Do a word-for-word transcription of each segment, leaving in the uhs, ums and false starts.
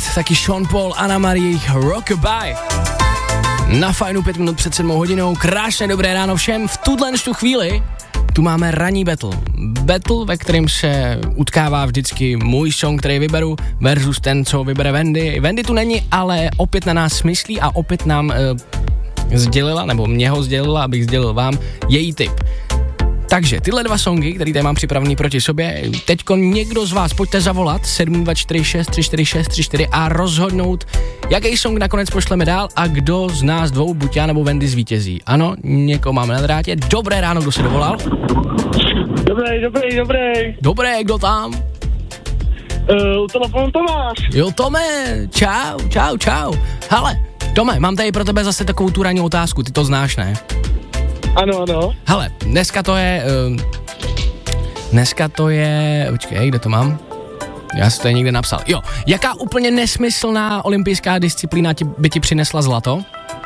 taky Sean Paul, Anna Marie, Rockabye. Na Fajnu pět minut před sedmou hodinou, krásné dobré ráno všem. V tuhle tu chvíli tu máme ranní battle. Battle, ve kterém se utkává vždycky můj song, který vyberu, versus ten, co vybere Wendy. Wendy tu není, ale opět na nás myslí a opět nám uh, sdělila, nebo mě ho sdělila, abych sdělil vám, její tip. Takže tyhle dva songy, který tady mám připravený proti sobě, teďko někdo z vás pojďte zavolat sedm dva čtyři šest tři čtyři šest tři čtyři a rozhodnout, jaký song nakonec pošleme dál a kdo z nás dvou, buď já nebo Wendy, zvítězí. Ano, někoho máme na drátě. Dobré ráno, kdo se dovolal? Dobrý, dobrý, dobrý. Dobré, kdo tam? Uh, u telefonu Tomáš. Jo, Tome, čau, čau, čau. Hele, Tome, mám tady pro tebe zase takovou tu ranní otázku, ty to znáš, ne? Ano, ano. Hele, dneska to je, uh, dneska to je, počkej, kde to mám? Já si to je někde napsal. Jo, jaká úplně nesmyslná olympijská disciplína ti, by ti přinesla zlato?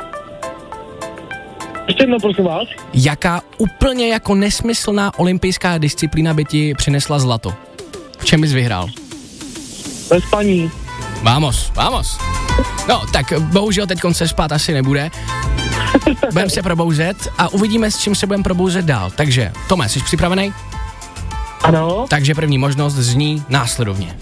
Ještě jednou, prosím vás. Jaká úplně jako nesmyslná olympijská disciplína by ti přinesla zlato? V čem bys vyhrál? Ve spaní. Vamos, vamos. No, tak bohužel teď se spát asi nebude. Budeme se probouzet a uvidíme, s čím se budeme probouzet dál. Takže, Tome, jsi připravený? Ano. Takže první možnost zní následovně.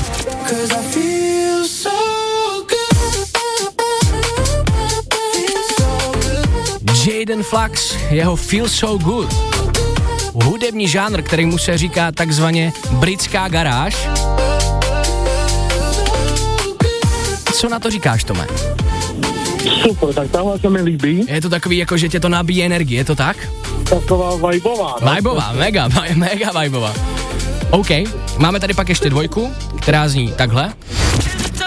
Jaden Flax, jeho Feel So Good. Hudební žánr, který mu se říká takzvaně britská garáž. Co na to říkáš, Tome? Super, tak tahle se mi líbí. Je to takový, jako že tě to nabíje energie, je to tak? Taková vibová. No? Vibová, mega, mega vibová. OK, máme tady pak ještě dvojku, která zní takhle.